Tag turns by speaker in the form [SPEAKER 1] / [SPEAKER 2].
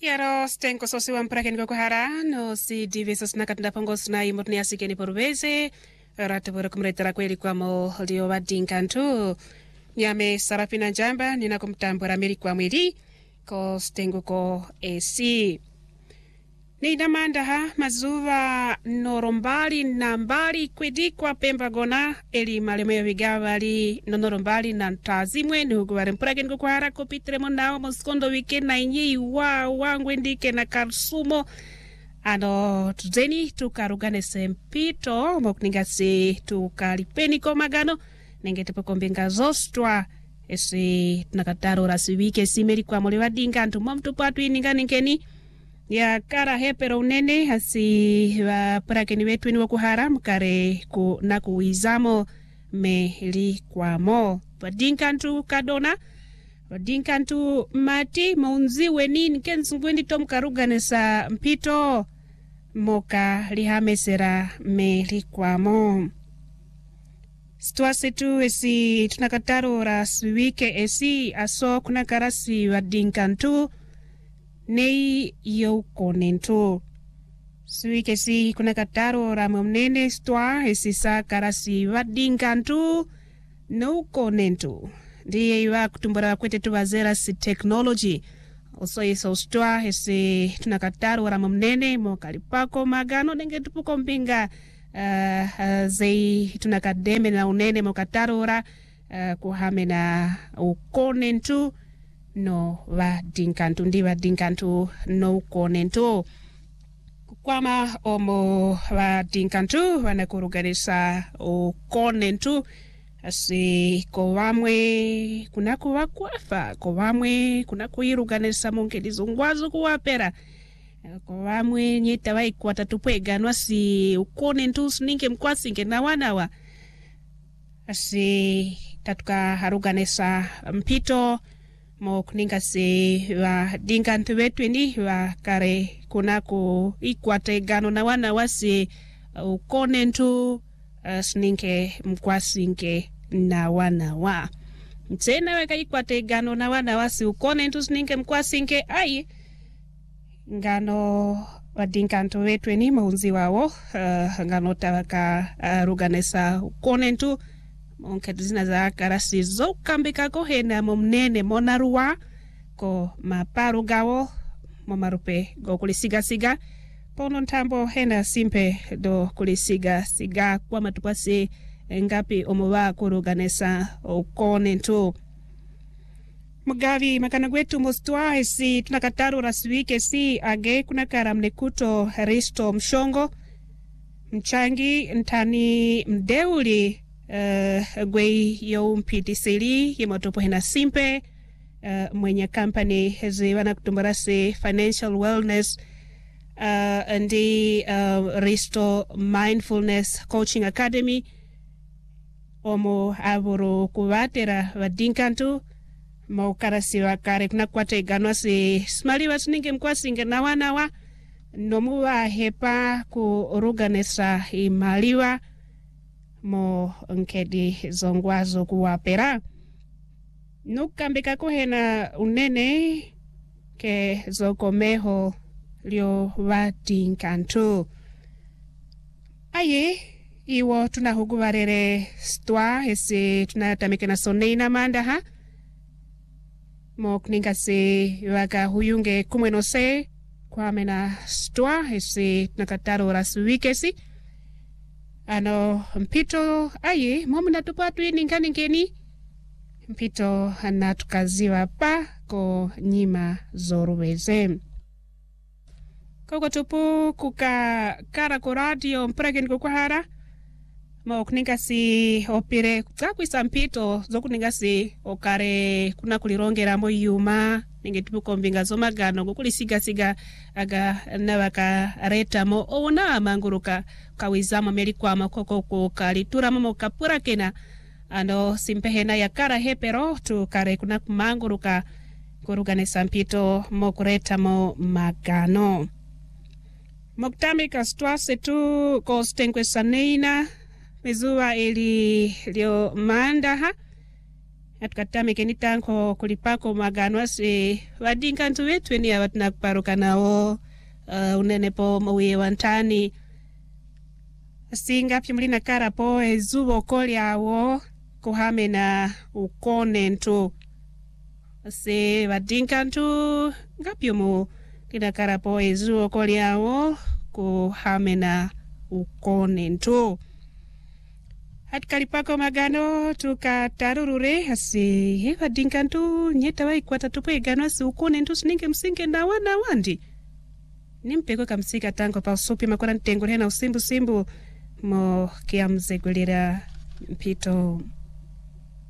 [SPEAKER 1] Yaro stenko sosi wa mprakeni kwa kuhara no si divisos na katunda pongos na imotni asikeni porubeze rata bora kumretera kweli kwa mo lio wadinkantu nyame sarafina njamba nina kumtambura meri kwa mwili ko stengo ko esi ni damanda ha mazuva norombali na mbali kwedikwa pemba gona eli malemeo vigavali no norombali na ntazimwe ni huguware mpurake niko kwa harako pitre monao moskondo wike na inyi wangwendike na karsumo ano tuzeni tukarugane sempito mokningasi tukalipeni ko magano nenge tupo mbinga zostwa esi tunakataro rasiwike simeri kwa mole wadinga ntumo mtupatu ininga ninkeni ya kara hepero unene hasi wa prakeni wetu ni wakuhara mkare ku na kuizamo meli kwa mo wadinkantu kadona wadinkantu mati maunziwe nini kensungwendi tom karuganesa mpito moka lihamesera meli kwa mo situasitu esi tunakataro rasiwike esi aso kuna karasi wadinkantu nei yo konento suike si kuna kataro ramomnene stwa esisa karasi wadinkantu no konento ndiye iwa kutumbura kwete tuwazera si technology oso iso stwa esi tunakataro ramomnene mokalipako magano nenge tupuko mpinga zei tunakademe na unene mokatarora kuhame na ukonentu no wadinkantu ndi wadinkantu no konento kwama omo wadinkantu wanakuruganisa ukonentu asi kowamwe kunaku wakwafa kowamwe kunaku iruganisa mongelizungwazo kuwapera kowamwe nyeta waikwata tupweganwa si ukonentu sininke mkwasinge na wanawa asi tatuka haruganisa mpito mo kuninga se wa dinkantu wetu ni wa kare kunako ikwate gano na wana wasi ukonentu sninke mkwasinke na wana wa mtena weka ikwate gano na wana wasi ukonentu sninke mkwasinke ai ngano wa dinkantu wetu ni maunzi wao ngano tawaka ruganesa ukonentu onke zina za karasi zo kambika ko hena momnene monarua ko maparu gawo momarupe go kulisiga siga pono ntambo hena simpe do kulisiga siga kwa matupasi ngapi omowa kuruganesa ukonentu mugavi makana gwetu mostwa esi tunakataru rasiwike si age kuna karamne kuto Risto Mshongo mchangi ntani mdeuli gwei yo mpitisili yemotopo hena simpe mwenye company hezi wana kutumbarasi Financial Wellness ndi Risto Mindfulness Coaching Academy omo avuru kuvatera vadinkantu maukarasi wakare kuna kwate ganwa si smaliwa sininge mkwasinge na wanawa nomuwa hepa kuruganesa imaliwa mo nkedi zongwazo kuwapera nukambika kuhena unene ke zokomeho lio wadinkantu aye iwo tunahuguwarere stwa esi tunatamike na soneina mandaha mo kuninga se waka huyunge kumwenose kwa mena stwa esi tunakataro rasuwikesi ano mpito aye momu natupatu iningani ngeni mpito anatukaziwa pa ko nyima zoruweze koko tupu kuka kara ko radio mpurake niko kwa hara mo kuninga si opire kakwisa mpito zokuninga si okare kuna kulirongera mo yuma ninge tupuko mbinga zomagano kukulisiga siga aga nawaka reta mo ona manguruka kawizama meli kwa makoko kukalitura mo kapura kena ano simpehena ya kara hepero tu kare kuna manguruka kurugane sampito mo kureta mo magano moktami kastwa setu ko stenkwe saneina mezuwa ili lio mandaha atukatame kenitanko kulipako magano ase wadinga ntu wetu ni awatina kuparuka nao unenepo mwe wantani singa pimulina karapo ezubo kolyawo kuhame na ukone ntu se wadinga ntu ngapyomu lina karapo ezubo kolyawo kuhame na ukone ntu Atkalipako magano tukatarurure asi wadinga ntu nyeta waikwata tupo igano asi ukone ntu sininge msinge na wana wandi nimpeko kamsika tango pa usupi makora ntengure na usimbu simbu mo kia mzegulira mpito